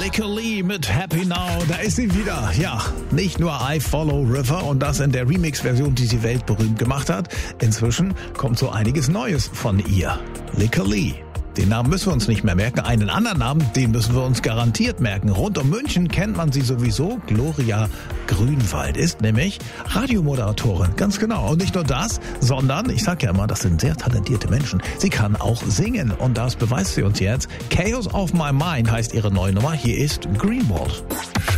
Licka Lee mit Happy Now, da ist sie wieder. Ja, nicht nur I Follow River und das in der Remix-Version, die sie weltberühmt gemacht hat. Inzwischen kommt so einiges Neues von ihr. Licka Lee. Den Namen müssen wir uns nicht mehr merken. Einen anderen Namen, den müssen wir uns garantiert merken. Rund um München kennt man sie sowieso. Gloria Grünwald ist nämlich Radiomoderatorin. Ganz genau. Und nicht nur das, sondern, ich sag ja immer, das sind sehr talentierte Menschen. Sie kann auch singen. Und das beweist sie uns jetzt. Chaos of My Mind heißt ihre neue Nummer. Hier ist Greenwald.